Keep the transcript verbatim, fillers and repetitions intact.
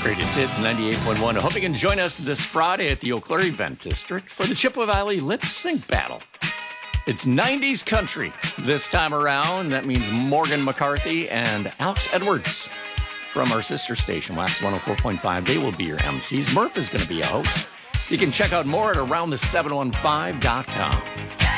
Greatest Hits ninety-eight point one. I hope you can join us this Friday at the Eau Claire Event District for the Chippewa Valley Lip Sync Battle. It's nineties country this time around. That means Morgan McCarthy and Alex Edwards from our sister station, Wax one oh four point five. They will be your M Cs. Murph is going to be a host. You can check out more at around the seven one five dot com.